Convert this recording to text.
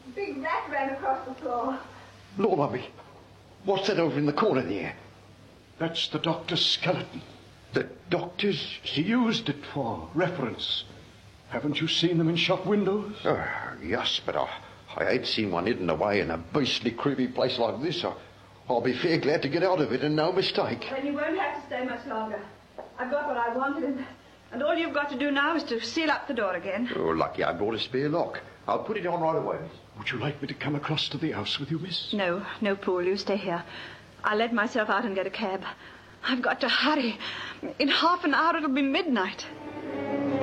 A big rat ran across the floor. Lord, Mummy, what's that over in the corner there? That's the doctor's skeleton. The doctor's? She used it for reference. Haven't you seen them in shop windows? Oh, yes, but I ain't seen one hidden away in a beastly, creepy place like this. I'll be fair glad to get out of it, and no mistake. Then you won't have to stay much longer. I've got what I wanted, and all you've got to do now is to seal up the door again. Oh, lucky I brought a spare lock. I'll put it on right away, miss. Would you like me to come across to the house with you, miss? No, Paul, you stay here. I'll let myself out and get a cab. I've got to hurry. In half an hour it'll be midnight.